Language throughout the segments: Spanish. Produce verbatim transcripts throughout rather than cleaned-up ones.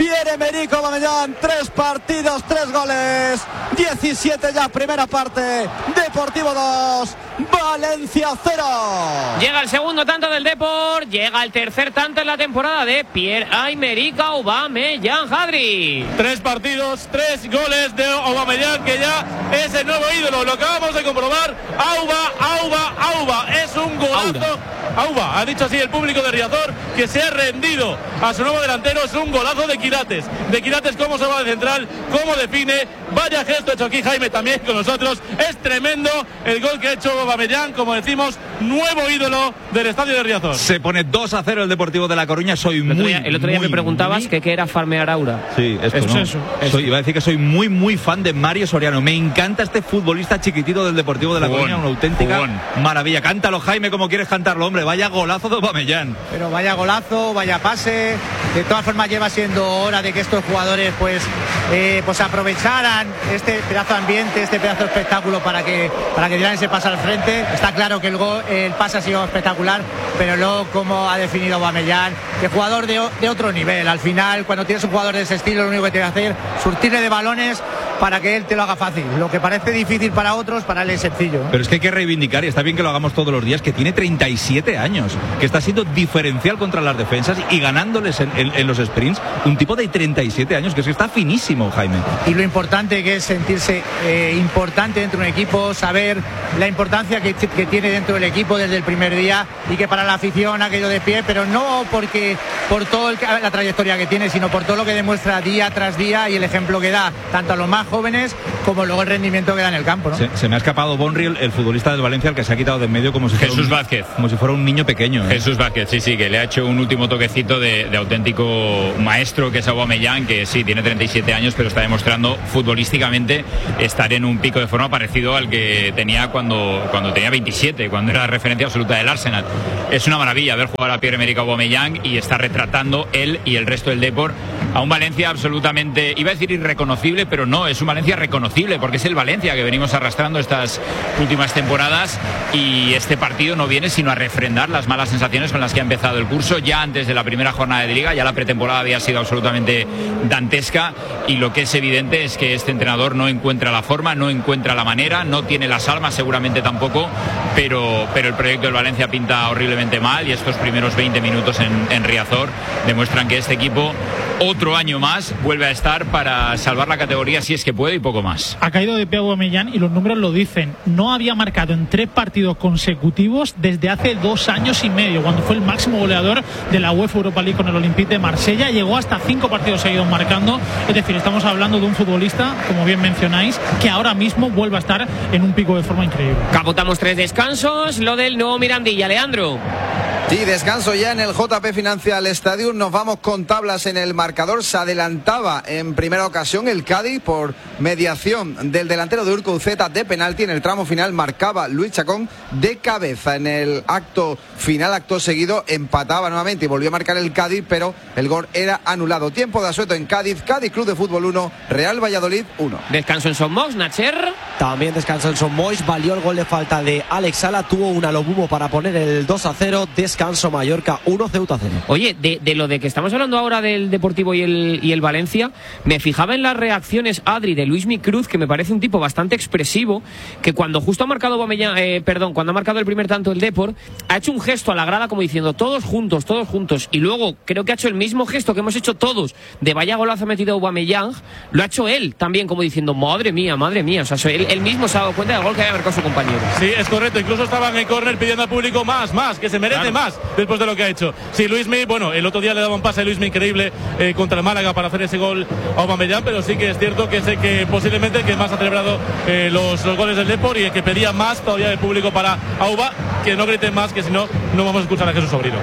Pierre-Emerick Aubameyang, tres partidos, tres goles, diecisiete ya primera parte, Deportivo dos, Valencia cero. Llega el segundo tanto del Depor, llega el tercer tanto en la temporada de Pierre-Emerick Aubameyang. Adri. Tres partidos, tres goles de Aubameyang, que ya es el nuevo ídolo. Lo acabamos de comprobar. Auba, Auba, Auba. Es un golazo. Auba, ha dicho así el público de Riazor, que se ha rendido a su nuevo delantero. Es un golazo de Quilates. De Quilates, cómo se va de central, cómo define. Vaya gesto hecho aquí Jaime también con nosotros. Es tremendo el gol que ha hecho Aubameyang, como decimos, nuevo ídolo del estadio de Riazor. Se pone dos a cero el Deportivo de La Coruña. Soy el otro muy día, El otro día muy, me preguntabas muy... que qué era farmear aura. Sí, esto es no. Eso, soy, iba a decir que soy muy, muy fan de Mario Soriano. Me encanta este futbolista chiquitito del Deportivo de La Coruña. Una auténtica jugón. maravilla. Cántalo, Jaime, como quieres cantarlo, hombre. Vaya golazo de Aubameyang. Pero vaya golazo, vaya pase. De todas formas lleva siendo hora de que estos jugadores pues, eh, pues aprovecharan este pedazo de ambiente, este pedazo de espectáculo para que para que dieran ese paso al frente. Está claro que el, gol, el pase ha sido espectacular, pero luego como ha definido Aubameyang, que jugador de, de otro nivel. Al final, cuando tienes un jugador de ese estilo, lo único que tiene que hacer es surtirle de balones para que él te lo haga fácil. Lo que parece difícil para otros, para él es sencillo. Pero es que hay que reivindicar, y está bien que lo hagamos todos los días, que tiene treinta y siete años, que está siendo diferencial contra las defensas y ganándoles en, en, en los sprints. Un tipo de treinta y siete años, que es que está finísimo, Jaime. Y lo importante que es sentirse eh, importante dentro de un equipo, saber la importancia que, que tiene dentro del equipo desde el primer día, y que para la afición ha caído de pie, pero no porque por toda la trayectoria que tiene, sino por todo lo que demuestra día tras día y el ejemplo que da tanto a los más jóvenes como luego el rendimiento que da en el campo, ¿no? Se, se me ha escapado Bonri, el, el futbolista del Valencia, el que se ha quitado de en medio como si fuera Jesús un, Vázquez. Como si fuera un niño pequeño. ¿eh? Jesús Vázquez, sí, sí, que le ha hecho un último toquecito de, de auténtico maestro, que es Aubameyang, que sí, tiene treinta y siete años, pero está demostrando futbolísticamente estar en un pico de forma parecido al que tenía cuando, cuando tenía veintisiete, cuando era la referencia absoluta del Arsenal. Es una maravilla ver jugar a Pierre-Emerick Aubameyang, y está retratando él y el resto del Depor a un Valencia absolutamente, iba a decir irreconocible, pero no, es un Valencia reconocible, porque es el Valencia que venimos arrastrando estas últimas temporadas, y este partido no viene sino a refrendar las malas sensaciones con las que ha empezado el curso ya antes de la primera jornada de Liga. Ya la pretemporada había sido absolutamente dantesca, y lo que es evidente es que este entrenador no encuentra la forma, no encuentra la manera, no tiene las armas seguramente tampoco, pero, pero el proyecto del Valencia pinta horriblemente mal, y estos primeros veinte minutos en, en Riazor demuestran que este equipo otro año más vuelve a estar para salvar la categoría si es que puede, y poco más. Ha caído de pie Aubameyang, y los números lo dicen. No había marcado en tres partidos consecutivos desde hace dos años y medio, cuando fue el máximo goleador de la UEFA Europa League con el Olympique de Marsella. Llegó hasta cinco partidos seguidos marcando. Es decir, estamos hablando de un futbolista, como bien mencionáis, que ahora mismo vuelve a estar en un pico de forma increíble. Capotamos tres descansos. Lo del nuevo Mirandilla, Leandro. Sí, descanso ya en el J P Financial Stadium. Nos vamos con tablas en el marcador. Se adelantaba en primera ocasión el Cádiz por mediación del delantero de Urkuzeta de penalti. En el tramo final marcaba Luis Chacón de cabeza. En el acto final, acto seguido, empataba nuevamente y volvió a marcar el Cádiz, pero el gol era anulado. Tiempo de asueto en Cádiz. Cádiz Club de Fútbol uno, Real Valladolid uno. Descanso en Son Moix, Nacher. También descansó en Son Moix. Valió el gol de falta de Alex Sala. Tuvo un alobumo para poner el dos a cero. Descanso Mallorca uno, Ceuta cero. Oye, de, de lo de que estamos hablando ahora del Deportivo y el, y el Valencia, me fijaba en las reacciones, Adri, de Luismi Cruz, que me parece un tipo bastante expresivo, que cuando justo ha marcado Aubameyang, eh, perdón, cuando ha marcado el primer tanto el Depor, ha hecho un gesto a la grada como diciendo todos juntos, todos juntos, y luego creo que ha hecho el mismo gesto que hemos hecho todos de vaya golazo metido Aubameyang, lo ha hecho él también como diciendo madre mía, madre mía, o sea, él, él mismo se ha dado cuenta del gol que había marcado su compañero. Sí, es correcto, incluso estaban en córner pidiendo al público más, más, que se merece claro. más después de lo que ha hecho. Sí, Luismi, bueno, el otro día le daba un pase a Luismi increíble eh, contra el Málaga para hacer ese gol a Aubameyang, pero sí que es cierto que sé que posiblemente el que más ha celebrado eh, los, los goles del Depor, y el que pedía más todavía del público para Auba, que no griten más, que si no, no vamos a escuchar a Jesús Sobrino.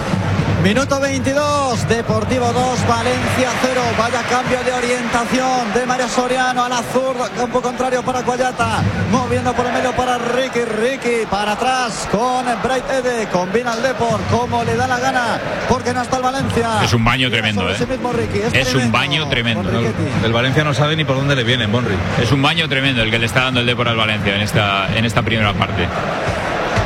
Minuto veintidós, Deportivo dos, Valencia cero. Vaya cambio de orientación de Mario Soriano a la zurda, campo contrario para Guayata, moviendo por el medio para Ricky, Ricky para atrás con Bright Ede, combina el Depor como le da la gana, porque no está el Valencia. Es un baño tremendo, ¿eh? Mismo Ricky, es, es tremendo, un baño tremendo. El, el Valencia no sabe ni por dónde le viene, Bonri. Es un baño tremendo el que le está dando el Depor al Valencia en esta, en esta primera parte.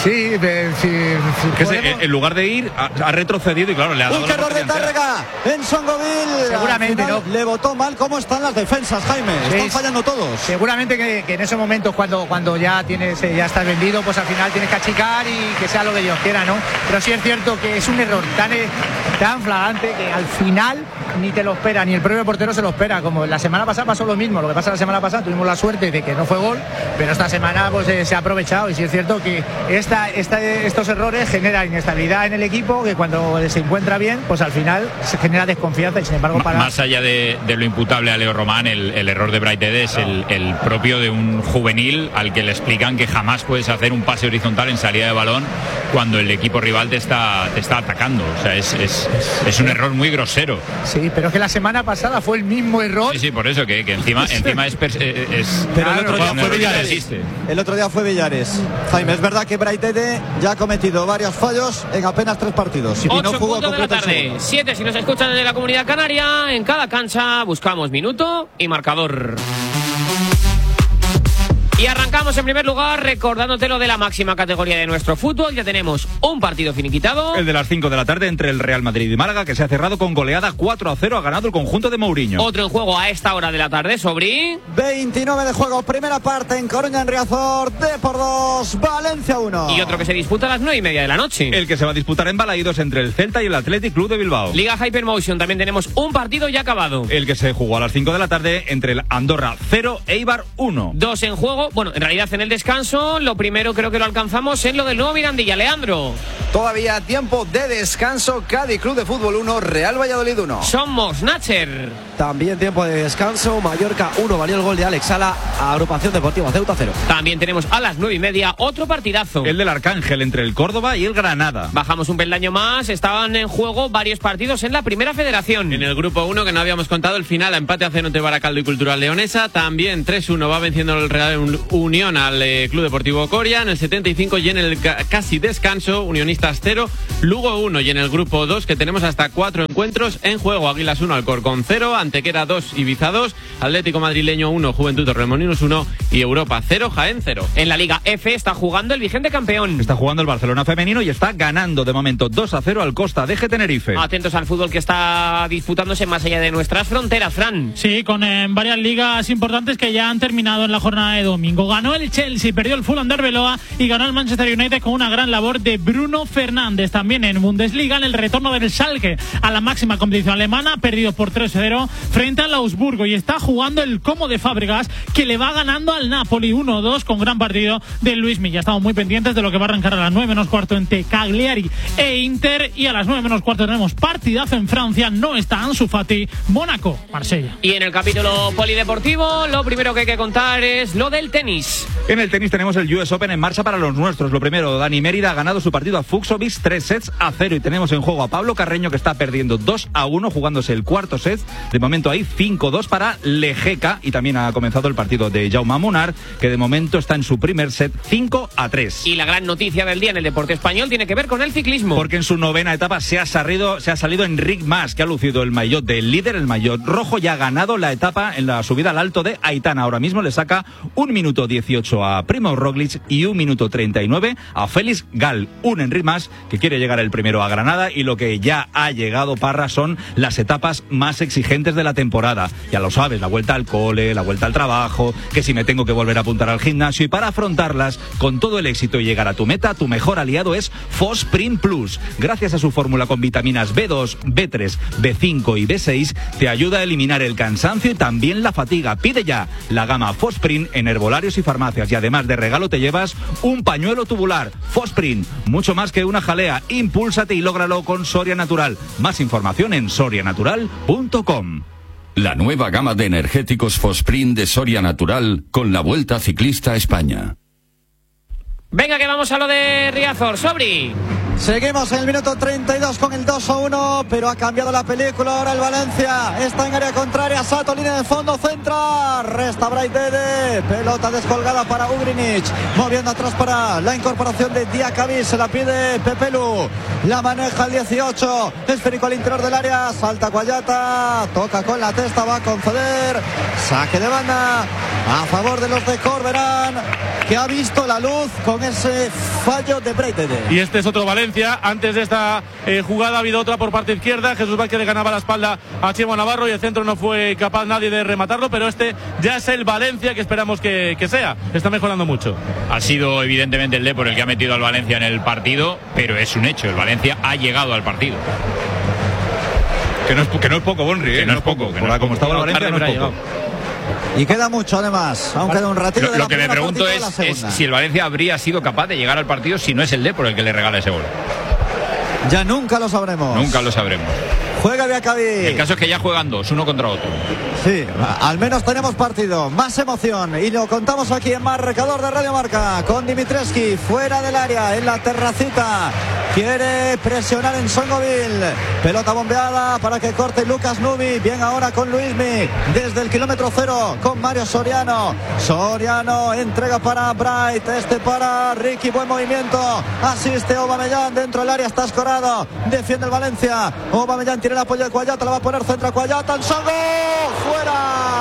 Sí, de, si, si que se, podemos... en lugar de ir, ha, ha retrocedido y claro, le ha dado Un la error de oportunidad. Tárrega en Songoville. Seguramente, Al final ¿no? Le votó mal. ¿Cómo están las defensas, Jaime? Sí, Están fallando todos. Seguramente que, que en esos momentos cuando, cuando ya tienes eh, ya estás vendido, pues al final tienes que achicar y que sea lo que Dios quiera, ¿no? Pero sí es cierto que es un error tan, eh, tan flagrante que al final ni te lo espera, ni el propio portero se lo espera. Como la semana pasada pasó lo mismo. Lo que pasa la semana pasada tuvimos la suerte de que no fue gol, pero esta semana pues eh, se ha aprovechado. Y sí es cierto que esta, esta, estos errores generan inestabilidad en el equipo, que cuando se encuentra bien, pues al final se genera desconfianza y sin embargo para... Más allá de, de lo imputable a Leo Román, el, el error de Braithwaite es el, el propio de un juvenil al que le explican que jamás puedes hacer un pase horizontal en salida de balón cuando el equipo rival te está, te está atacando. O sea, es, es, es un error muy grosero. Sí, pero es que la semana pasada fue el mismo error. Sí, sí, por eso, que, que encima, encima es, es... Pero claro, el otro día un fue error que Villares. existe. El otro día fue Villares. Jaime, es verdad que Braithwaite ya ha cometido varios fallos en apenas tres partidos. Y no ocho jugó puntos de la completo el tarde, segundo. siete si nos escuchan desde la Comunidad Canaria. En cada cancha buscamos minuto y marcador. Y arrancamos en primer lugar recordándote lo de la máxima categoría de nuestro fútbol. Ya tenemos un partido finiquitado. El de las cinco de la tarde entre el Real Madrid y Málaga, que se ha cerrado con goleada cuatro a cero. Ha ganado el conjunto de Mourinho. Otro en juego a esta hora de la tarde, Sobri. veintinueve de juego, primera parte en Coruña, en Riazor. D por dos, Valencia uno. Y otro que se disputa a las nueve y media de la noche. El que se va a disputar en Balaídos entre el Celta y el Athletic Club de Bilbao. Liga Hypermotion, también tenemos un partido ya acabado. El que se jugó a las cinco de la tarde entre el Andorra cero, Eibar uno. Dos en juego, bueno, en realidad en el descanso, lo primero creo que lo alcanzamos en lo del nuevo Mirandilla, Leandro. Todavía tiempo de descanso. Cádiz Club de Fútbol uno, Real Valladolid uno. Somos Nacher. También tiempo de descanso. Mallorca uno, valió el gol de Alex Sala. Agrupación Deportiva Ceuta cero. También tenemos a las nueve y media otro partidazo. El del Arcángel entre el Córdoba y el Granada. Bajamos un peldaño más, estaban en juego varios partidos en la Primera Federación. En el grupo uno, que no habíamos contado, el final a empate a cero entre Baracaldo y Cultural Leonesa. También tres uno va venciendo el Real Unión al eh, Club Deportivo Coria. En el setenta y cinco y en el ca casi descanso, Unionistas cero, Lugo uno. Y en el grupo dos, que tenemos hasta cuatro encuentros en juego. Águilas uno, Alcorcón cero, Antequera dos, Ibiza dos, Atlético Madrileño uno, Juventud Torremolinos uno y Europa cero, Jaén cero. En la Liga F está jugando el vigente campeón. Está jugando el Barcelona femenino y está ganando de momento dos a cero al Costa de Tenerife. Atentos al fútbol que está disputándose más allá de nuestras fronteras, Fran. Sí, con eh, varias ligas importantes que ya han terminado en la jornada de domingo. Ganó el Chelsea, perdió el Fulham de Arbeloa y ganó el Manchester United con una gran labor de Bruno Fernández. También en Bundesliga, en el retorno del Schalke a la máxima competición alemana, perdido por tres cero frente al Augsburgo, y está jugando el Como de Fábregas, que le va ganando al Napoli uno dos con gran partido de Luis Milla. Estamos muy pendientes de lo que va a arrancar a las nueve menos cuarto entre Cagliari e Inter, y a las nueve menos cuarto tenemos partidazo en Francia. No está Ansu Fati, Mónaco, Marsella. Y en el capítulo polideportivo, lo primero que hay que contar es lo del tenis. En el tenis tenemos el U S Open en marcha para los nuestros. Lo primero, Dani Mérida ha ganado su partido a Fuxovic tres sets a cero, y tenemos en juego a Pablo Carreño, que está perdiendo dos a uno jugándose el cuarto set. De momento hay cinco dos para Lejeca, y también ha comenzado el partido de Jaume Munar, que de momento está en su primer set cinco a tres. Y la gran noticia del día en el deporte español tiene que ver con el ciclismo. Porque en su novena etapa se ha salido, se ha salido Enric Mas, que ha lucido el maillot del líder, el maillot rojo, y ha ganado la etapa en la subida al Alto de Aitana. Ahora mismo le saca un minuto dieciocho a Primož Roglic y un minuto treinta y nueve a Félix Gal. Un Enric Mas que quiere llegar el primero a Granada, y lo que ya ha llegado, Parra, son las etapas más exigentes de la temporada. Ya lo sabes, la vuelta al cole, la vuelta al trabajo, que si me tengo que volver a apuntar al gimnasio, y para afrontarlas con todo el éxito y llegar a tu meta, tu mejor aliado es Fosprint Plus. Gracias a su fórmula con vitaminas B dos, B tres, B cinco y B seis, te ayuda a eliminar el cansancio y también la fatiga. Pide ya la gama Fosprint en herbolarios y farmacias, y además de regalo te llevas un pañuelo tubular. Fosprint, mucho más que una jalea. Impúlsate y lógralo con Soria Natural. Más información en soria natural punto com. La nueva gama de energéticos Fosprint de Soria Natural con la Vuelta Ciclista a España. Venga, que vamos a lo de Riazor, Sobri. Seguimos en el minuto treinta y dos con el dos a uno, pero ha cambiado la película. Ahora el Valencia está en área contraria. Sato, línea de fondo, centra. Resta Braithwaite. Pelota descolgada para Ugrinic. Moviendo atrás para la incorporación de Diakavi. Se la pide Pepelu. La maneja el dieciocho. Esférico al interior del área. Salta Guayata. Toca con la testa. Va a conceder. Saque de banda a favor de los de Corberán, que ha visto la luz con ese fallo de Breitede. Y este es otro Valencia. Antes de esta eh, jugada ha habido otra por parte izquierda. Jesús Vázquez le ganaba la espalda a Chimo Navarro y el centro no fue capaz nadie de rematarlo, pero este ya es el Valencia que esperamos que, que sea. Está mejorando mucho. Ha sido evidentemente el Depor el que ha metido al Valencia en el partido, pero es un hecho, el Valencia ha llegado al partido. Que no es, que no es poco, Bonri, ¿eh? Que no, no es poco, poco. Que no es como poco. estaba el Valencia, no es poco. Y queda mucho además, aún queda un ratito. Lo, de lo la que me pregunto es, es si el Valencia habría sido capaz de llegar al partido si no es el Depor el que le regala ese gol. Ya nunca lo sabremos. Nunca lo sabremos. Juega Diacabí. El caso es que ya juegan dos, uno contra otro. Sí, al menos tenemos partido, más emoción y lo contamos aquí en Marcador de Radio Marca con Dimitrescu fuera del área en la terracita. Quiere presionar en Songovil. Pelota bombeada para que corte Lucas Nubi. Bien ahora con Luismi desde el kilómetro cero con Mario Soriano. Soriano entrega para Bright. Este para Ricky. Buen movimiento. Asiste Aubameyang dentro del área. Está escorado. Defiende el Valencia. Aubameyang tiene el apoyo de Cuayata. La va a poner centro a Cuayata. ¡En Songo! ¡Fuera!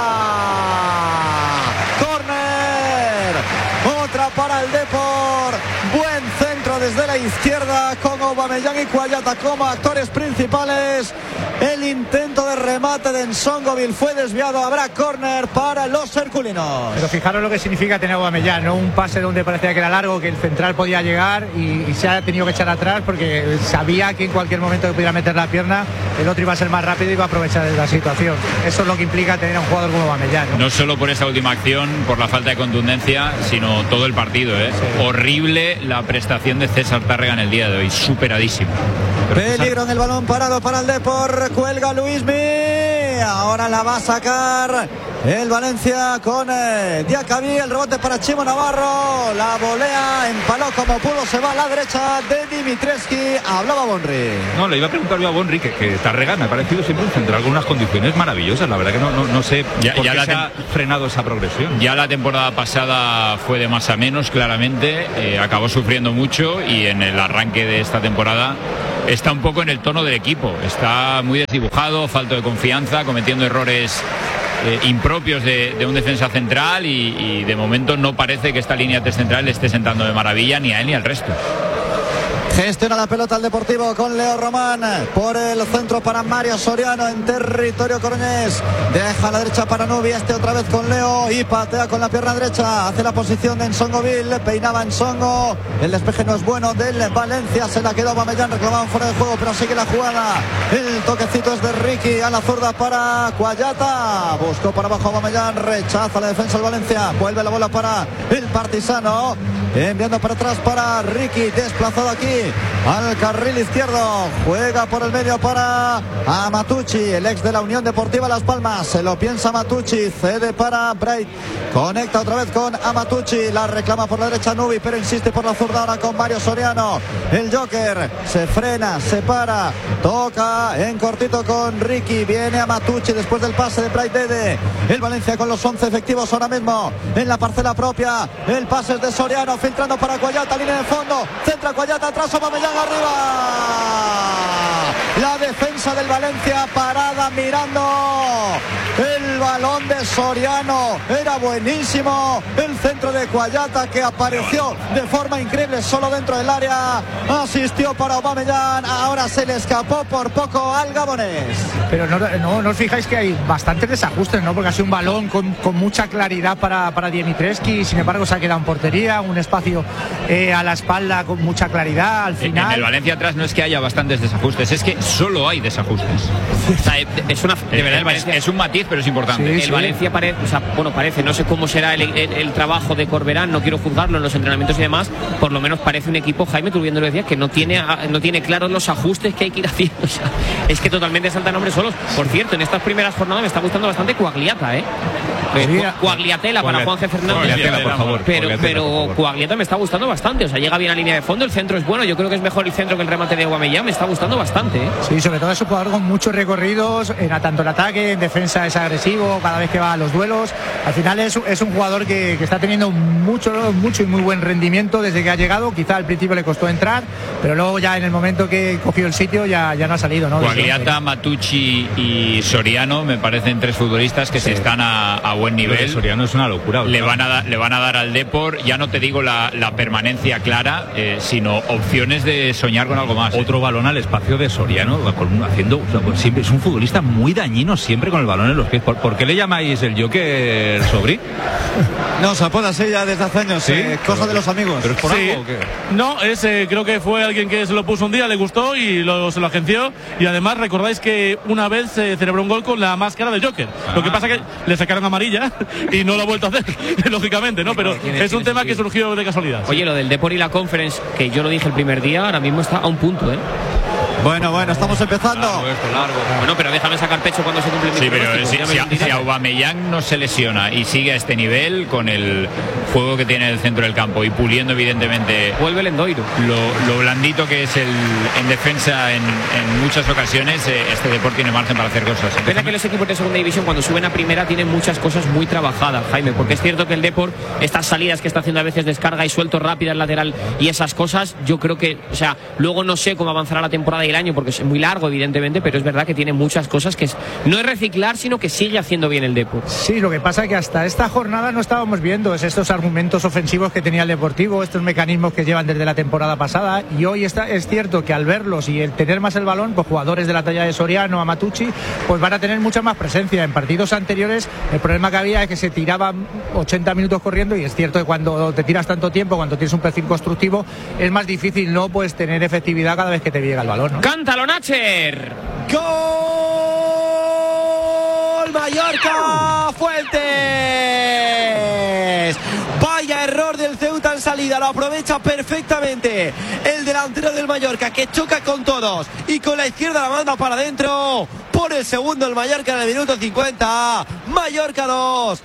¡Corner! Otra para el Depor. Buen centro desde la izquierda con Aubameyang y Cuayata como actores principales. El intento de remate de Nsongovil fue desviado. Habrá córner para los herculinos. Pero fijaros lo que significa tener Aubameyang, ¿no? Un pase donde parecía que era largo, que el central podía llegar y, y se ha tenido que echar atrás porque sabía que en cualquier momento que pudiera meter la pierna el otro iba a ser más rápido y iba a aprovechar la situación. Eso es lo que implica tener a un jugador como Aubameyang, ¿no? No solo por esa última acción, por la falta de contundencia, sino todo el partido, ¿eh? Sí. Horrible la prestación de César Tárrega en el día de hoy, superadísimo. Peligro en el balón parado para el Depor. Cuelga Luismi. Ahora la va a sacar el Valencia con eh, Diacabí. El rebote para Chimo Navarro. La volea, empaló como pudo. Se va a la derecha de Dimitrescu. Hablaba Bonri. No, le iba a preguntar yo a Bonri que, que Tárrega me ha parecido siempre un central con unas condiciones maravillosas. La verdad que no, no, no sé ya, por ya qué la se ha frenado esa progresión. Ya la temporada pasada fue de más a menos, claramente. Eh, acabó sufriendo mucho y en el arranque de esta temporada está un poco en el tono del equipo. Está muy desdibujado, falto de confianza, cometiendo errores eh, impropios de, de un defensa central y, y de momento no parece que esta línea tres central le esté sentando de maravilla ni a él ni al resto. Gestiona la pelota al Deportivo con Leo Román por el centro para Mario Soriano en territorio coruñés. Deja a la derecha para Nubi, este otra vez con Leo y patea con la pierna derecha. Hace la posición de Nsongovil, le peinaba Nsongo. El despeje no es bueno del Valencia, se la quedó Aubameyang, reclamaban fuera de juego, pero sigue la jugada. El toquecito es de Ricky a la zurda para Cuayata. Buscó para abajo Aubameyang, rechaza la defensa del Valencia. Vuelve la bola para el Partisano. Enviando para atrás para Ricky, desplazado aquí al carril izquierdo, juega por el medio para Amatucci, el ex de la Unión Deportiva Las Palmas, se lo piensa Amatucci, cede para Bright, conecta otra vez con Amatucci, la reclama por la derecha Nubi, pero insiste por la zurda ahora con Mario Soriano, el Joker se frena, se para, toca en cortito con Ricky, viene Amatucci después del pase de Bright Dede, el Valencia con los once efectivos ahora mismo en la parcela propia, el pase es de Soriano, filtrando para Cuayata, línea de fondo, centra Cuayata, atrás Aubameyang arriba. La defensa del Valencia parada mirando el balón de Soriano. Era buenísimo el centro de Cuayata que apareció de forma increíble solo dentro del área. Asistió para Aubameyang. Ahora se le escapó por poco al gabonés. Pero no, no, no os fijáis que hay bastantes desajustes, ¿no? Porque ha sido un balón con, con mucha claridad para, para Dimitrescu y sin embargo se ha quedado en portería, un espacio eh, a la espalda con mucha claridad. Al final... En el Valencia atrás no es que haya bastantes desajustes, es que solo hay desajustes. O sea, es una de verdad, el Valencia, es, es un matiz, pero es importante. Sí, el sí. Valencia parece, o sea, bueno, parece, no sé cómo será el, el, el trabajo de Corberán, no quiero juzgarlo en los entrenamientos y demás, por lo menos parece un equipo, Jaime, tú viendo lo decías, que no tiene, no tiene claros los ajustes que hay que ir haciendo. O sea, es que totalmente saltan nombres solos. Por cierto, en estas primeras jornadas me está gustando bastante Coagliata, ¿eh? Sí, Coagliatela para Juan G. Fernández. Coagliatela, por favor. Pero, Coagliatela, pero por favor. Coagliata me está gustando bastante. O sea, llega bien a línea de fondo, el centro es bueno. Yo creo que es mejor el centro que el remate de Aubameyang. Me está gustando bastante, ¿eh? Sí, sobre todo es un jugador con muchos recorridos, en, tanto en ataque, en defensa es agresivo, cada vez que va a los duelos. Al final es, es un jugador que, que está teniendo mucho, mucho y muy buen rendimiento desde que ha llegado. Quizá al principio le costó entrar, pero luego ya en el momento que cogió el sitio ya, ya no ha salido, ¿no? Coagliata, Matucci y Soriano me parecen tres futbolistas que sí. se están a, a buen nivel. Soriano es una locura. Le van a, da, le van a dar al Depor, ya no te digo la, la permanencia clara, eh, sino opciones de soñar con algo más. Otro eh. balón al espacio de Soriano, haciendo, o sea, pues siempre es un futbolista muy dañino siempre con el balón en los pies. ¿Por, ¿por qué le llamáis el Joker, Sobri? No, se apoda así ya desde hace años, ¿sí? eh, cosa de los amigos. ¿Pero es por sí. algo o qué? No, es, eh, creo que fue alguien que se lo puso un día, le gustó y lo, se lo agenció. Y además recordáis que una vez se celebró un gol con la máscara del Joker. Ah. Lo que pasa es que le sacaron amarilla y no lo ha vuelto a hacer, lógicamente, ¿no? Pero tiene, es un tema que surgió de casualidad. Oye, lo del Depor y la Conference, que yo lo dije el primer día, ahora mismo está a un punto, ¿eh? Bueno, bueno, estamos empezando. Largo esto, largo. Bueno, pero déjame sacar pecho cuando se cumple mi Sí, pero si, si, si Aubameyang no se lesiona y sigue a este nivel, con el juego que tiene en el centro del campo y puliendo evidentemente vuelve el Endoiro, lo, lo blandito que es el en defensa en, en muchas ocasiones, eh, este deporte tiene margen para hacer cosas. Pena que los equipos de segunda división cuando suben a primera tienen muchas cosas muy trabajadas, Jaime, porque es cierto que el Depor, estas salidas que está haciendo a veces descarga y suelto rápida al lateral y esas cosas, yo creo que, o sea, luego no sé cómo avanzará la temporada y el año porque es muy largo evidentemente, pero es verdad que tiene muchas cosas que es, no es reciclar, sino que sigue haciendo bien el Depor. Sí, lo que pasa es que hasta esta jornada no estábamos viendo es estos argumentos ofensivos que tenía el Deportivo, estos mecanismos que llevan desde la temporada pasada, y hoy está, es cierto que al verlos y el tener más el balón, pues jugadores de la talla de Soriano, Amatucci, pues van a tener mucha más presencia. En partidos anteriores el problema que había es que se tiraban ochenta minutos corriendo, y es cierto que cuando te tiras tanto tiempo, cuando tienes un perfil constructivo, es más difícil no pues tener efectividad cada vez que te llega el balón, ¿no? ¡Cántalo, Nacher! ¡Gol! ¡Mallorca! ¡Fuentes! Vaya error del Ceuta en salida, lo aprovecha perfectamente el delantero del Mallorca, que choca con todos y con la izquierda la manda para adentro. Por el segundo el Mallorca en el minuto cincuenta. Mallorca dos,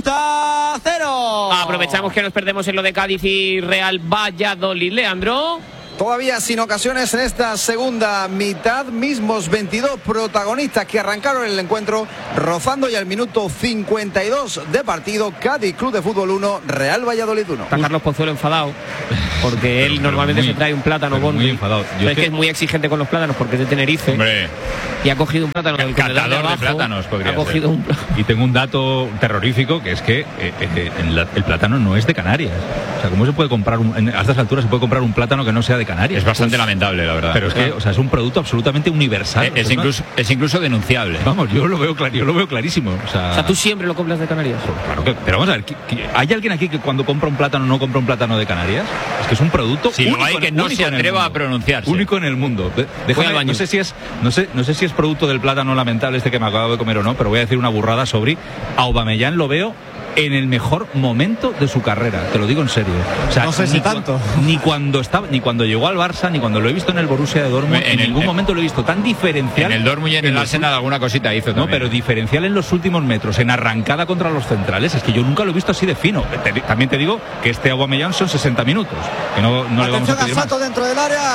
Ceuta cero. Aprovechamos que nos perdemos en lo de Cádiz y Real Valladolid, Leandro. Todavía sin ocasiones en esta segunda mitad, mismos veintidós protagonistas que arrancaron el encuentro, rozando ya el minuto cincuenta y dos de partido. Cádiz Club de Fútbol uno, Real Valladolid uno. Está Carlos Pozuelo enfadado, porque él pero, normalmente muy, se trae un plátano Bondi. Muy enfadado. Yo es que es muy exigente con los plátanos porque es de Tenerife. Hombre. Y ha cogido un plátano del catador de, abajo, de plátanos podría ha cogido ser. Un... Y tengo un dato terrorífico, que es que eh, eh, el, el plátano no es de Canarias. O sea, ¿cómo se puede comprar un, a estas alturas se puede comprar un plátano que no sea de Canarias? Es bastante pues, lamentable, la verdad. Pero es que, o sea, es un producto absolutamente universal. Es, es, incluso, es incluso denunciable. Vamos, yo lo veo clar, yo lo veo clarísimo. O sea, o sea, tú siempre lo compras de Canarias. Claro que, pero vamos a ver, ¿hay alguien aquí que cuando compra un plátano no compra un plátano de Canarias? Es que es un producto si único, lo hay que no se atreva a pronunciarse. Único en el mundo. Déjame, no sé si es, no sé, no sé si es producto del plátano lamentable este que me acabo de comer o no, pero voy a decir una burrada sobre Aubameyang. Lo veo en el mejor momento de su carrera, te lo digo en serio. O sea, no sé si tanto. Ni cuando estaba, ni cuando llegó al Barça, ni cuando lo he visto en el Borussia de Dortmund, en, en ningún el, momento lo he visto tan diferencial. En el Dortmund y en, en el Arsenal alguna cosita hizo también. No, pero diferencial en los últimos metros, en arrancada contra los centrales. Es que yo nunca lo he visto así de fino. Te, también te digo que este Aubameyang son sesenta minutos, que no, no le vamos a pedir más. Sato dentro del área.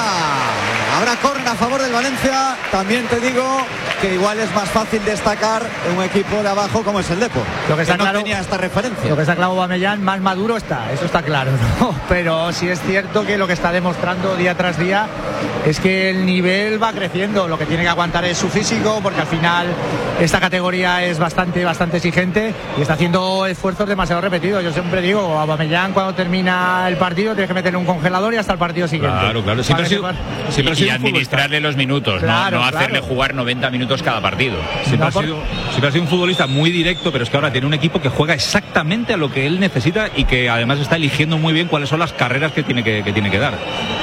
Habrá córner a favor del Valencia. También te digo que igual es más fácil destacar un equipo de abajo como es el Depor, lo que está que no claro, tenía esta referencia. Lo que está claro, Aubameyang más maduro está, eso está claro, ¿no? Pero sí es cierto que lo que está demostrando día tras día es que el nivel va creciendo. Lo que tiene que aguantar es su físico, porque al final esta categoría es bastante bastante exigente y está haciendo esfuerzos demasiado repetidos. Yo siempre digo, Aubameyang cuando termina el partido tienes que meterle un congelador y hasta el partido siguiente. Claro, claro, siempre ha sido, siempre y, y administrarle los minutos, claro, no, no hacerle claro. jugar noventa minutos cada partido. Siempre, no, ha por... sido, siempre ha sido un futbolista muy directo, pero es que ahora tiene un equipo que juega exactamente a lo que él necesita y que además está eligiendo muy bien cuáles son las carreras que tiene que, que, tiene que dar.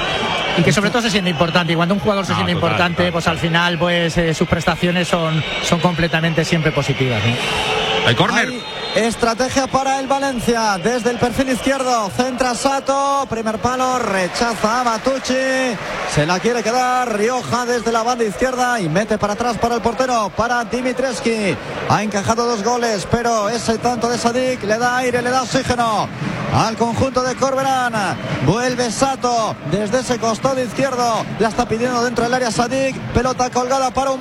Y que sobre todo se siente importante, y cuando un jugador se no, siente total, importante, total, pues total. Al final pues eh, sus prestaciones son, son completamente siempre positivas, ¿no? El córner. Estrategia para el Valencia desde el perfil izquierdo, centra Sato, primer palo, rechaza a Matucci, se la quiere quedar Rioja desde la banda izquierda y mete para atrás para el portero, para Dimitrescu. Ha encajado dos goles, pero ese tanto de Sadik le da aire, le da oxígeno al conjunto de Corberán. Vuelve Sato desde ese costado izquierdo, la está pidiendo dentro del área Sadik, pelota colgada para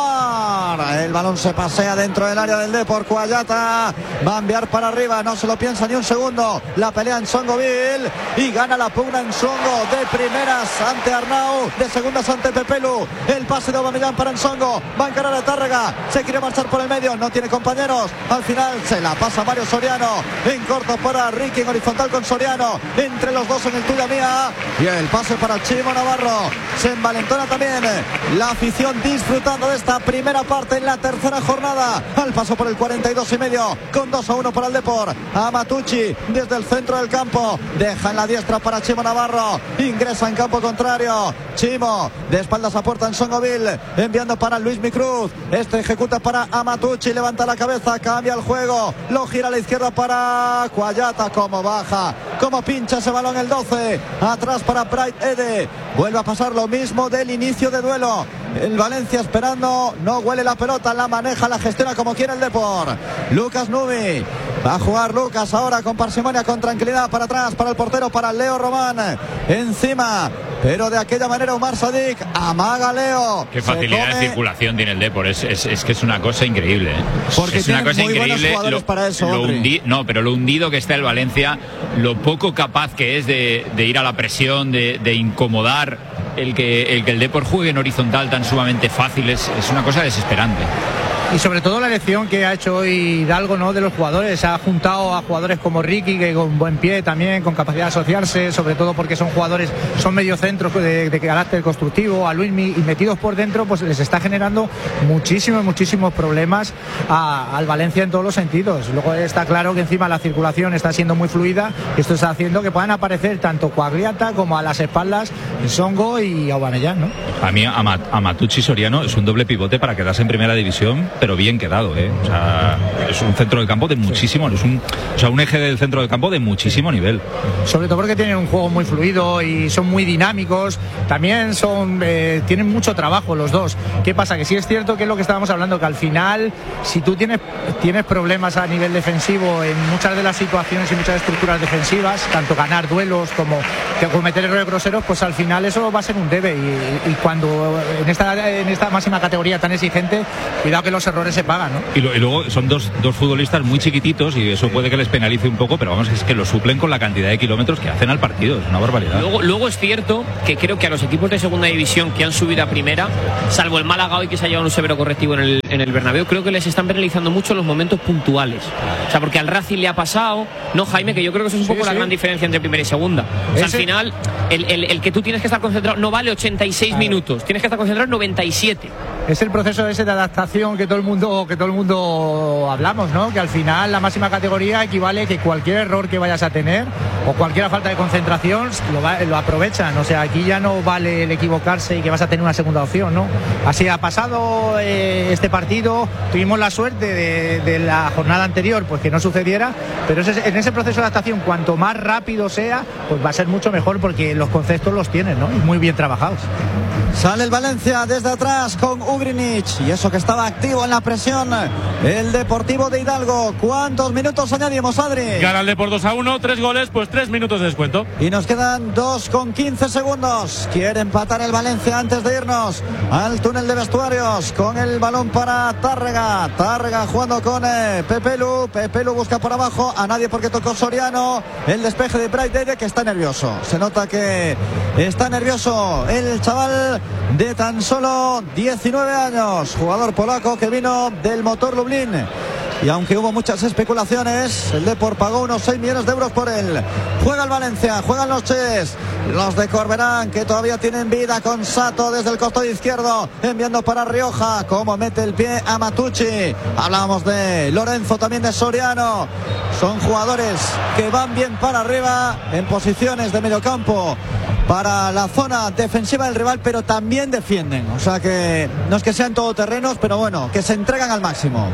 Umar, el balón se pasea dentro del área del Depor. Cuayata va a enviar para arriba, no se lo piensa ni un segundo, la pelea en Songoville y gana la pugna en Songo, de primeras ante Arnau, de segundas ante Pepelu, el pase de Aubameyang para Nsongo, va a encarar a Tárrega, se quiere marchar por el medio, no tiene compañeros, al final se la pasa Mario Soriano, en corto para Ricky, en horizontal con Soriano, entre los dos en el tuya mía, y el pase para Chimo Navarro. Se envalentona también la afición disfrutando de esta primera parte en la tercera jornada, al paso por el cuarenta y dos y medio, con dos a uno para el Depor. Amatucci desde el centro del campo, deja en la diestra para Chimo Navarro, ingresa en campo contrario, Chimo de espaldas a puerta en Songoville, enviando para Luis Micruz, este ejecuta para Amatucci, levanta la cabeza, cambia el juego, lo gira a la izquierda para Cuayata, como baja, como pincha ese balón el doce, atrás para Bright Ede, vuelve a pasar lo mismo del inicio de duelo, el Valencia esperando, no huele la pelota, la maneja, la gestiona como quiere el Depor. Lucas Nubi, va a jugar Lucas ahora con parsimonia, con tranquilidad, para atrás, para el portero, para Leo Román, encima, pero de aquella manera Umar Sadik, amaga Leo. Qué facilidad de circulación tiene el Depor, es, es, es que es una cosa increíble, ¿eh? Porque es una cosa muy increíble lo, para eso, lo hundi, no, pero lo hundido que está el Valencia, lo poco capaz que es de, de ir a la presión, de, de incomodar. El que, el que el Depor juegue en horizontal tan sumamente fácil es, es una cosa desesperante. Y sobre todo la elección que ha hecho hoy Hidalgo, ¿no?, de los jugadores. Ha juntado a jugadores como Ricky, que con buen pie también, con capacidad de asociarse, sobre todo porque son jugadores, son mediocentros de, de carácter constructivo, a Luismi, y metidos por dentro, pues les está generando muchísimos, muchísimos problemas a, al Valencia en todos los sentidos. Luego está claro que encima la circulación está siendo muy fluida, y esto está haciendo que puedan aparecer tanto Coagliata como a las espaldas Songo y Aubameyang, ¿no? A mí Amatucci Soriano es un doble pivote para quedarse en primera división, pero bien quedado, ¿eh? O sea, es un centro del campo de muchísimo, es un, o sea, un eje del centro del campo de muchísimo nivel. Sobre todo porque tienen un juego muy fluido y son muy dinámicos, también son eh, tienen mucho trabajo los dos. ¿Qué pasa? Que sí es cierto que es lo que estábamos hablando, que al final, si tú tienes, tienes problemas a nivel defensivo en muchas de las situaciones y muchas estructuras defensivas, tanto ganar duelos como que cometer errores groseros, pues al final eso va a ser un debe, y, y cuando en esta, en esta máxima categoría tan exigente, cuidado que los errores se pagan, ¿no? Y, lo, y luego son dos, dos futbolistas muy chiquititos, y eso puede que les penalice un poco, pero vamos, es que lo suplen con la cantidad de kilómetros que hacen al partido, es una barbaridad. Luego, luego es cierto que creo que a los equipos de segunda división que han subido a primera, salvo el Málaga hoy que se ha llevado un severo correctivo en el, en el Bernabéu, creo que les están penalizando mucho los momentos puntuales. O sea, porque al Racing le ha pasado, ¿no, Jaime? Que yo creo que eso es un poco sí, la sí. gran diferencia entre primera y segunda. O sea, al final, el, el, el que tú tienes que estar concentrado no vale ochenta y seis claro. minutos, tienes que estar concentrado en noventa y siete. Es el proceso ese de adaptación que todo el mundo que todo el mundo hablamos, ¿no? Que al final la máxima categoría equivale a que cualquier error que vayas a tener o cualquier falta de concentración lo, va, lo aprovechan. O sea, aquí ya no vale el equivocarse y que vas a tener una segunda opción, ¿no? Así ha pasado eh, este partido. Tuvimos la suerte de, de la jornada anterior, pues que no sucediera, pero ese, en ese proceso de adaptación, cuanto más rápido sea, pues va a ser mucho mejor, porque los conceptos los tienen, ¿no? Y muy bien trabajados. Sale el Valencia desde atrás con Ugrinic, y eso que estaba activo en la presión el Deportivo de Hidalgo. ¿Cuántos minutos añadimos, Adri? Gana el Depor dos a uno, tres goles, pues tres minutos de descuento. Y nos quedan dos con quince segundos. Quiere empatar el Valencia antes de irnos al túnel de vestuarios, con el balón para Tárrega. Tárrega jugando con eh, Pepelu. Pepelu busca por abajo a nadie porque tocó Soriano. El despeje de Bright Dede, que está nervioso. Se nota que está nervioso el chaval de tan solo diecinueve años, jugador polaco que vino del Motor Lublin. Y aunque hubo muchas especulaciones, el Depor pagó unos seis millones de euros por él. Juega el Valencia, juegan los Ches, los de Corberán, que todavía tienen vida, con Sato desde el costado izquierdo, enviando para Rioja, como mete el pie a Matucci. Hablábamos de Lorenzo, también de Soriano. Son jugadores que van bien para arriba en posiciones de mediocampo para la zona defensiva del rival, pero también defienden. O sea que no es que sean todoterrenos, pero bueno, que se entregan al máximo.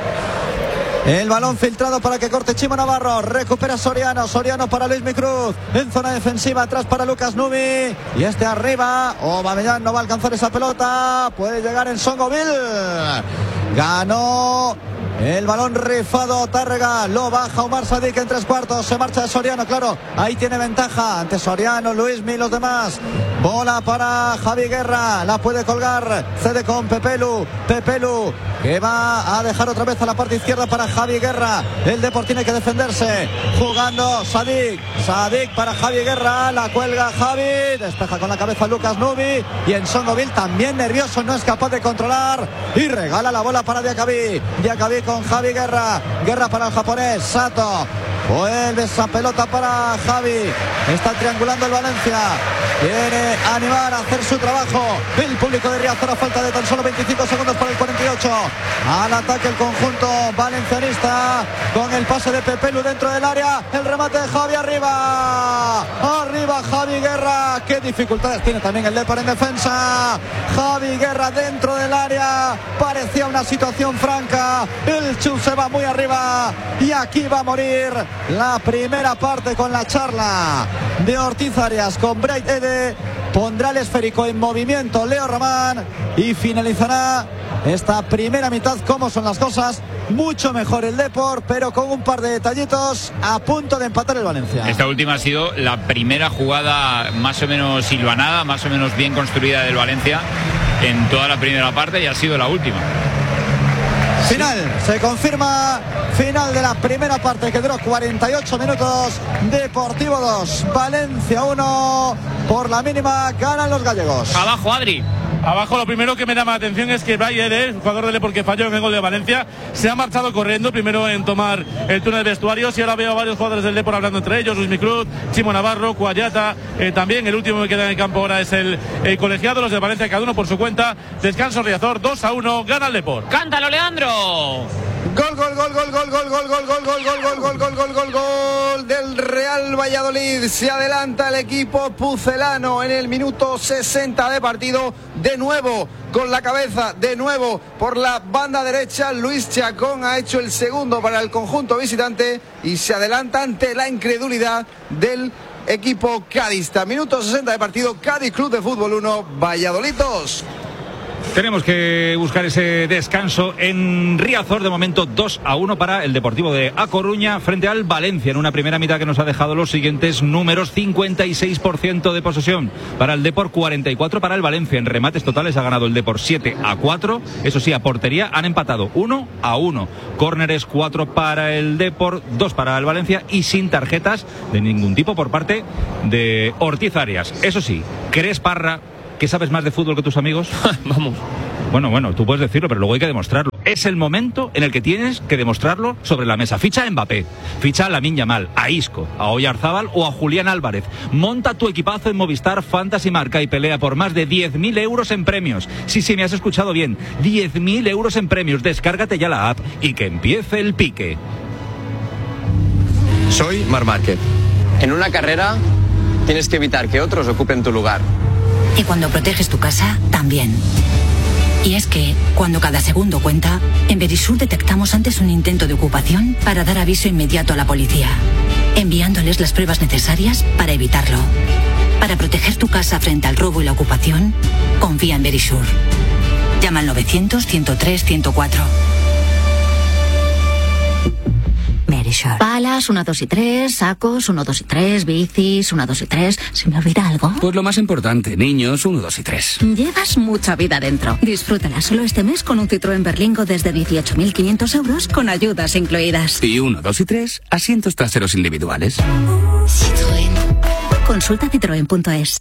El balón filtrado para que corte Chimo Navarro. Recupera Soriano. Soriano para Luis Micruz. En zona defensiva, atrás para Lucas Nubi. Y este arriba. Aubameyang no va a alcanzar esa pelota. Puede llegar en Songoville. Ganó El balón rifado, Tárrega, lo baja Omar Sadik en tres cuartos, se marcha de Soriano, claro, ahí tiene ventaja ante Soriano, Luismi y los demás. Bola para Javi Guerra, la puede colgar, cede con Pepelu, Pepelu que va a dejar otra vez a la parte izquierda para Javi Guerra. El Depor tiene que defenderse, jugando Sadik, Sadik para Javi Guerra, la cuelga Javi, despeja con la cabeza Lucas Nubi y en Songoville también nervioso, no es capaz de controlar y regala la bola para Diakabi, Diakabi con Javi Guerra, Guerra para el japonés, Sato, vuelve esa pelota para Javi, está triangulando el Valencia, quiere animar a hacer su trabajo el público de Riazor a falta de tan solo veinticinco segundos para el cuarenta y ocho, al ataque el conjunto valencianista con el pase de Pepelu dentro del área, el remate de Javi arriba, arriba Javi Guerra, qué dificultades tiene también el Depor en defensa, Javi Guerra dentro del área, parecía una situación franca, el Chus se va muy arriba y aquí va a morir la primera parte con la charla de Ortiz Arias con Bright Ede, pondrá el esférico en movimiento Leo Román y finalizará esta primera mitad. Cómo son las cosas, mucho mejor el Depor, pero con un par de detallitos, a punto de empatar el Valencia. Esta última ha sido la primera jugada más o menos hilvanada, más o menos bien construida del Valencia en toda la primera parte y ha sido la última. Final, se confirma, final de la primera parte que duró cuarenta y ocho minutos, Deportivo dos, Valencia uno, por la mínima ganan los gallegos. Abajo, Adri. Abajo lo primero que me llama la atención es que Brian, el jugador del Depor que falló en el gol de Valencia, se ha marchado corriendo, primero en tomar el túnel de vestuarios, y ahora veo a varios jugadores del Depor hablando entre ellos, Luis Micruz, Chimo Navarro, Cuayata, eh, también el último que queda en el campo ahora es el, el colegiado, los de Valencia cada uno por su cuenta. Descanso Riazor, dos a uno, gana el Depor. ¡Cántalo, Leandro! Gol, gol, gol, gol, gol, gol, gol, gol, gol, gol, gol, gol, gol, gol, gol, gol, gol del Real Valladolid. Se adelanta el equipo pucelano en el minuto sesenta de partido. De nuevo con la cabeza, de nuevo por la banda derecha. Luis Chacón ha hecho el segundo para el conjunto visitante y se adelanta ante la incredulidad del equipo cadista. Minuto sesenta de partido, Cádiz Club de Fútbol uno, Valladolid dos. Tenemos que buscar ese descanso en Riazor. De momento dos a uno para el Deportivo de A Coruña frente al Valencia, en una primera mitad que nos ha dejado los siguientes números: cincuenta y seis por ciento de posesión para el Depor, cuarenta y cuatro para el Valencia. En remates totales ha ganado el Depor siete a cuatro, eso sí, a portería han empatado uno a uno. Córneres cuatro para el Depor, dos para el Valencia, y sin tarjetas de ningún tipo por parte de Ortiz Arias. Eso sí, ¿crees, Parra, que sabes más de fútbol que tus amigos? Vamos. Bueno, bueno, tú puedes decirlo, pero luego hay que demostrarlo. Es el momento en el que tienes que demostrarlo sobre la mesa. Ficha a Mbappé, ficha a Lamine Yamal, a Isco, a Oyarzábal o a Julián Álvarez. Monta tu equipazo en Movistar Fantasy Marca y pelea por más de diez mil euros en premios. Sí, sí, me has escuchado bien. diez mil euros en premios. Descárgate ya la app y que empiece el pique. Soy Marc Márquez. En una carrera tienes que evitar que otros ocupen tu lugar. Y cuando proteges tu casa, también. Y es que, cuando cada segundo cuenta, en Verisur detectamos antes un intento de ocupación para dar aviso inmediato a la policía, enviándoles las pruebas necesarias para evitarlo. Para proteger tu casa frente al robo y la ocupación, confía en Verisur. Llama al novecientos, ciento tres, ciento cuatro. Verisur. Palas, uno, dos y tres, sacos, uno, dos y tres, bicis, uno, dos y tres. ¿Se me olvida algo? Pues lo más importante, niños, uno, dos y tres. Llevas mucha vida dentro. Disfrútala solo este mes con un Citroën Berlingo desde dieciocho mil quinientos euros con ayudas incluidas. Y uno, dos y tres, asientos traseros individuales. Citroën. Consulta citroen punto es.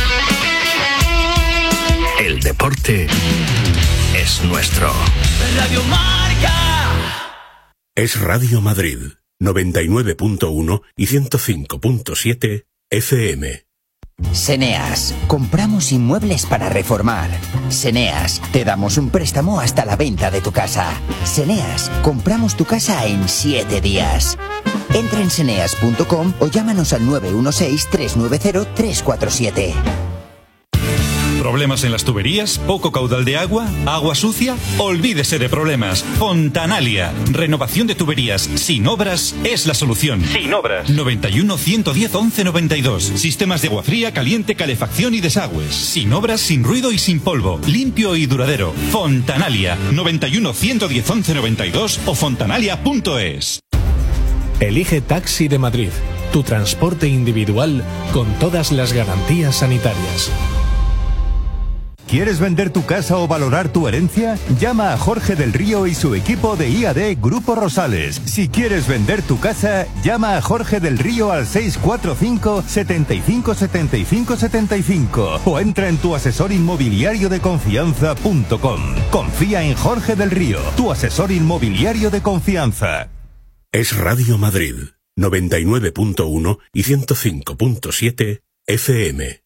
El deporte es nuestro. Radio Marca. Es Radio Madrid, noventa y nueve punto uno y ciento cinco punto siete F M. Seneas, compramos inmuebles para reformar. Seneas, te damos un préstamo hasta la venta de tu casa. Seneas, compramos tu casa en siete días. Entra en seneas punto com o llámanos al nueve uno seis, tres nueve cero, tres cuatro siete. ¿Problemas en las tuberías? ¿Poco caudal de agua? ¿Agua sucia? Olvídese de problemas. Fontanalia. Renovación de tuberías sin obras es la solución. Sin obras. noventa y uno, ciento diez, once noventa y dos. Sistemas de agua fría, caliente, calefacción y desagües. Sin obras, sin ruido y sin polvo. Limpio y duradero. Fontanalia. noventa y uno, ciento diez, once noventa y dos o fontanalia punto es. Elige Taxi de Madrid, tu transporte individual con todas las garantías sanitarias. ¿Quieres vender tu casa o valorar tu herencia? Llama a Jorge del Río y su equipo de I A D Grupo Rosales. Si quieres vender tu casa, llama a Jorge del Río al seis cuatro cinco, setenta y cinco, setenta y cinco, setenta y cinco o entra en tu asesor inmobiliario de confianza punto com. Confía en Jorge del Río, tu asesor inmobiliario de confianza. Es Radio Madrid, noventa y nueve punto uno y ciento cinco punto siete F M.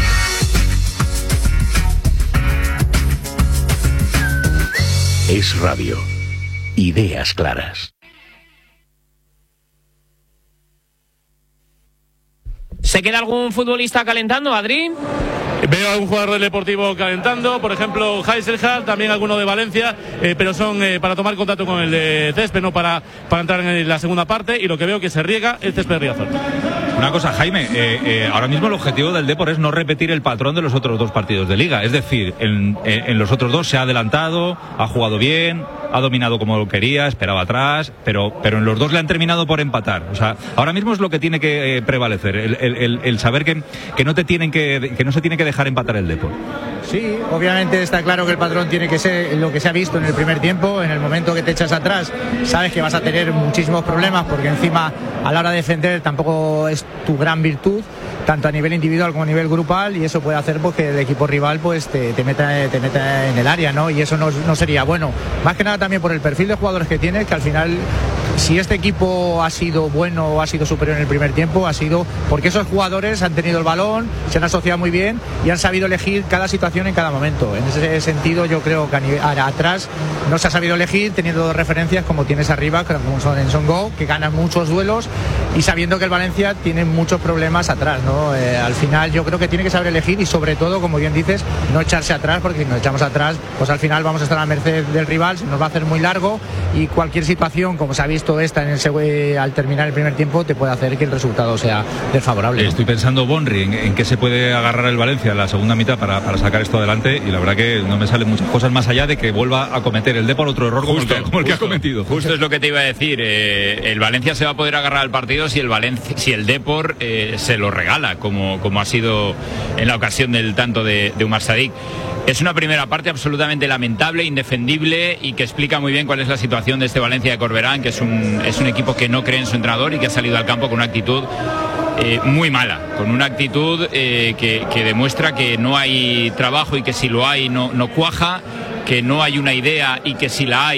Es radio. Ideas claras. ¿Se queda algún futbolista calentando, Adri? Veo a un jugador del Deportivo calentando, por ejemplo Heiselhard, también alguno de Valencia, eh, pero son eh, para tomar contacto con el de césped, no para, para entrar en la segunda parte, y lo que veo que se riega el césped de Riazor. Una cosa, Jaime, eh, eh, ahora mismo el objetivo del Depor es no repetir el patrón de los otros dos partidos de Liga, es decir, en, en, en los otros dos se ha adelantado, ha jugado bien, ha dominado como quería, esperaba atrás, pero, pero en los dos le han terminado por empatar. O sea, ahora mismo es lo que tiene que eh, prevalecer, el, el, el, el saber que, que no te tienen que, que no se tiene que dejar empatar el Depor. Sí, obviamente está claro que el patrón tiene que ser lo que se ha visto en el primer tiempo. En el momento que te echas atrás, sabes que vas a tener muchísimos problemas, porque encima a la hora de defender tampoco es tu gran virtud, tanto a nivel individual como a nivel grupal, y eso puede hacer pues, que el equipo rival pues te, te, meta, te meta en el área, ¿no? Y eso no, no sería bueno. Más que nada también por el perfil de jugadores que tienes, que al final, si este equipo ha sido bueno o ha sido superior en el primer tiempo, ha sido porque esos jugadores han tenido el balón, se han asociado muy bien y han sabido elegir cada situación en cada momento. En ese sentido, yo creo que a nivel, a, atrás no se ha sabido elegir, teniendo dos referencias como tienes arriba, como son en Son Go, que ganan muchos duelos, y sabiendo que el Valencia tiene muchos problemas atrás, ¿no? Eh, al final yo creo que tiene que saber elegir y, sobre todo, como bien dices, no echarse atrás, porque si nos echamos atrás, pues al final vamos a estar a merced del rival, se nos va a hacer muy largo, y cualquier situación, como se ha visto esta en el, eh, al terminar el primer tiempo, te puede hacer que el resultado sea desfavorable, ¿no? Estoy pensando, Bonri, en, en qué se puede agarrar el Valencia en la segunda mitad para, para sacar esto adelante, y la verdad que no me salen muchas cosas más allá de que vuelva a cometer el Depor otro error justo, como, el que, como el que ha cometido. Justo es lo que te iba a decir. Eh, el Valencia se va a poder agarrar al partido si el Valencia, si el Depor eh, se lo regala, como, como ha sido en la ocasión del tanto de, de Umar Sadik. Es una primera parte absolutamente lamentable, indefendible, y que explica muy bien cuál es la situación de este Valencia de Corberán, que es un, es un equipo que no cree en su entrenador y que ha salido al campo con una actitud eh, muy mala, con una actitud eh, que, que demuestra que no hay trabajo y que si lo hay no, no cuaja, que no hay una idea y que si la hay